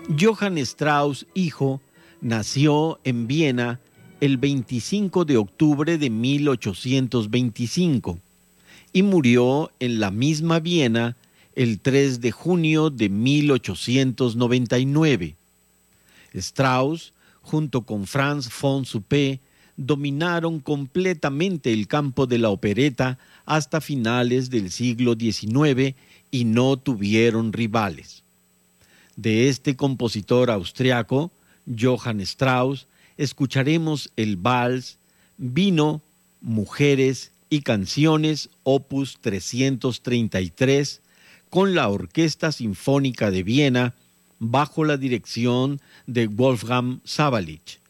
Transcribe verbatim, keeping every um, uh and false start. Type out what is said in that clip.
Johann Strauss, hijo, nació en Viena el veinticinco de octubre de mil ochocientos veinticinco y murió en la misma Viena el tres de junio de mil ochocientos noventa y nueve. Strauss, junto con Franz von Suppé, dominaron completamente el campo de la opereta hasta finales del siglo diecinueve y no tuvieron rivales. De este compositor austriaco, Johann Strauss, escucharemos el vals Vino, Mujeres y Canciones, opus trescientos treinta y tres, con la Orquesta Sinfónica de Viena, bajo la dirección de Wolfgang Sawallisch.